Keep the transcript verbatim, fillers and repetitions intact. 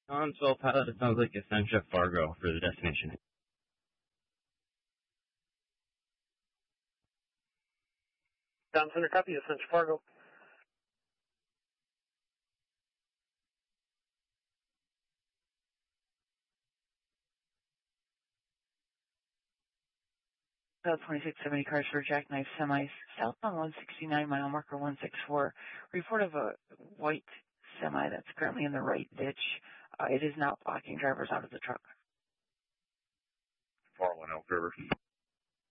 On twelve Pilot, it sounds like Essentia Fargo for the destination. Down Center, copy, Essentia Fargo. South twenty-six seventy cars for Jackknife Semis, southbound one sixty-nine, mile marker one six four. Report of a white semi that's currently in the right ditch. Uh, it is not blocking drivers out of the truck. four one zero, River.